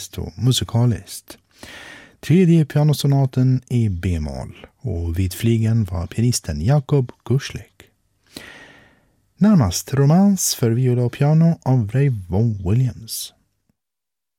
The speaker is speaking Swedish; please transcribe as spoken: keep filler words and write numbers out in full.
dramatiskt och musikaliskt. Tredje pianosonaten i B-moll och vid flygeln var pianisten Jakob Kuschlik. Närmast romans för viola och piano av Ray Vaughan Williams.